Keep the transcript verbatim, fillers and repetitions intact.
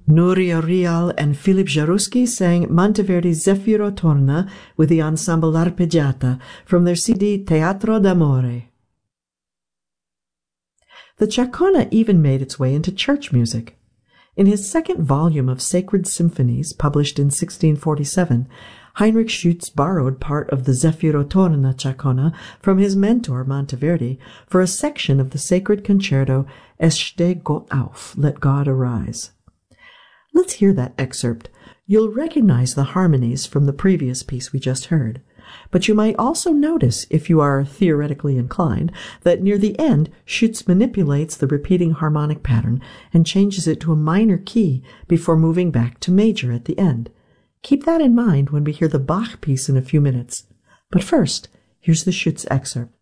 Nuria Rial and Philip Jaruski sang Monteverdi Zeffiro Torna with the ensemble L'Arpeggiata from their C D Teatro d'Amore. The Chacona even made its way into church music. In his second volume of Sacred Symphonies, published in sixteen forty-seven, Heinrich Schütz borrowed part of the Zeffiro Torna Chacona from his mentor Monteverdi for a section of the sacred concerto Es steht Gott auf, Let God Arise. Let's hear that excerpt. You'll recognize the harmonies from the previous piece we just heard, but you might also notice, if you are theoretically inclined, that near the end, Schütz manipulates the repeating harmonic pattern and changes it to a minor key before moving back to major at the end. Keep that in mind when we hear the Bach piece in a few minutes. But first, here's the Schütz excerpt.